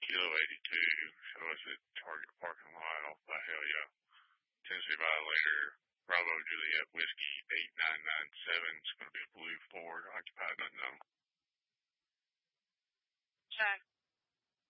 Kilo 82, show us at Target parking lot off by Helio. Tennessee Violator, Bravo Juliet Whiskey 8997. It's going to be a blue Ford, occupied unknown. Okay.